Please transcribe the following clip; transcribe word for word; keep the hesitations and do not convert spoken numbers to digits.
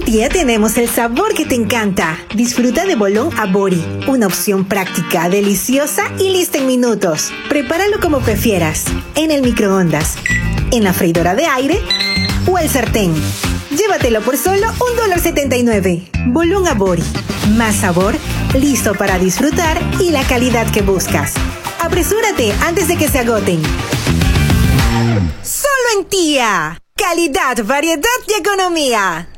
Tía tenemos el sabor que te encanta. Disfruta de bolón Abori, una opción práctica, deliciosa y lista en minutos. Prepáralo como prefieras, en el microondas, en la freidora de aire o el sartén. Llévatelo por solo un dólar setenta y nueve. Bolón Abori, más sabor, listo para disfrutar y la calidad que buscas. Apresúrate antes de que se agoten. Solo en Tía. Calidad, variedad y economía.